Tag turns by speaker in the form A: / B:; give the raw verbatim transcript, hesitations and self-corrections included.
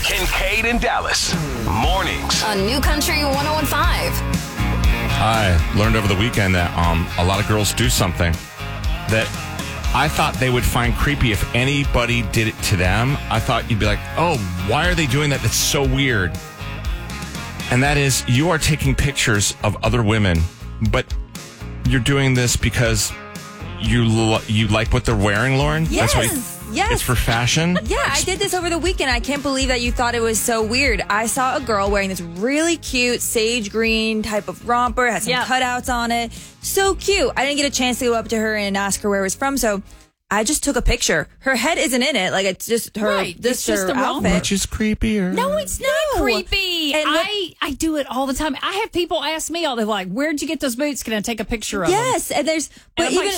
A: Kincaid and Dallas. Mornings.
B: On New Country one oh one point five.
C: I learned over the weekend that um, a lot of girls do something that I thought they would find creepy if anybody did it to them. I thought you'd be like, oh, why are they doing that? That's so weird. And that is, you are taking pictures of other women, but you're doing this because you lo- you like what they're wearing, Lauren?
D: Yes.
C: That's what
D: Yes.
C: It's for fashion?
D: Yeah, I did this over the weekend. I can't believe that you thought it was so weird. I saw a girl wearing this really cute sage green type of romper, had some
E: Yep.
D: cutouts on it. So cute. I didn't get a chance to go up to her and ask her where it was from, so I just took a picture. Her head isn't in it. Like, it's just her,
E: Right.
D: this
E: It's just
D: her
E: the romper.
D: outfit.
C: Which is creepier.
E: No, it's not
D: No.
E: creepy.
D: And what-
E: I, I do it all the time. I have people ask me all the like, where'd you get those boots? Can I take a picture of them?
D: Yes, and there's, but
E: I'm like,
D: even